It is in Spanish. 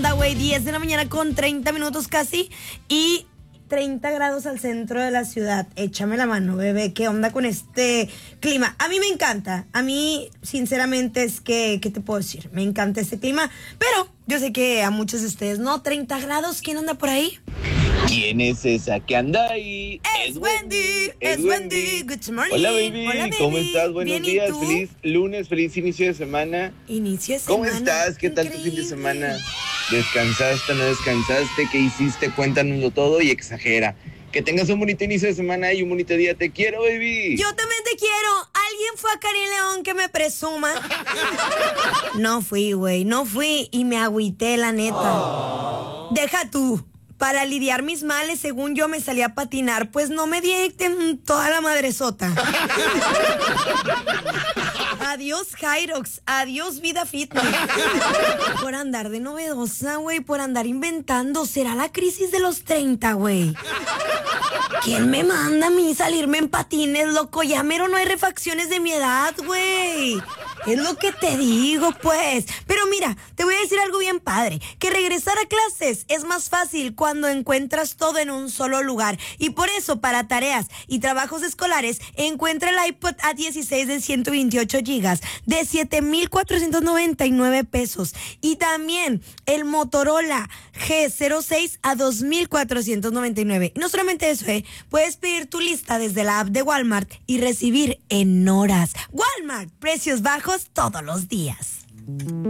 Güey, 10 de la mañana con 30 minutos casi y 30 grados al centro de la ciudad. Échame la mano, bebé. ¿Qué onda con este clima? A mí me encanta. A mí, sinceramente, ¿qué te puedo decir? Me encanta este clima, pero yo sé que a muchos de ustedes no. 30 grados, ¿quién anda por ahí? ¿Quién es esa que anda ahí? Es Wendy. Good morning. Hola, baby. ¿Cómo estás? Buenos Bien, ¿y días. tú? Feliz lunes, feliz inicio de semana. Inicio de ¿Cómo semana. estás? ¿Qué tal tu fin de Increíble. semana? ¿Descansaste, no descansaste? ¿Qué hiciste? Cuéntanoslo todo y exagera. Que tengas un bonito inicio de semana y un bonito día. Te quiero, baby. Yo también te quiero. ¿Alguien fue a Karim León que me presuma? No fui, güey. No fui y me agüité, la neta. Deja tú. Para lidiar mis males, según yo, me salí a patinar. Pues no me di toda la madresota. Adiós, Hyrox. Adiós, vida fitness. Por andar de novedosa, güey. Por andar inventando. ¿Será la crisis de los 30, güey? ¿Quién me manda a mí salirme en patines, loco? Ya mero no hay refacciones de mi edad, güey. Es lo que te digo, pues. Pero mira, te voy a decir algo bien padre. Que regresar a clases es más fácil cuando encuentras todo en un solo lugar. Y por eso, para tareas y trabajos escolares, encuentra el iPod A16 de 128 gigas de 7,499 pesos. Y también el Motorola G06 a 2,499. Y no solamente eso, puedes pedir tu lista desde la app de Walmart y recibir en horas. Walmart, precios bajos todos los días.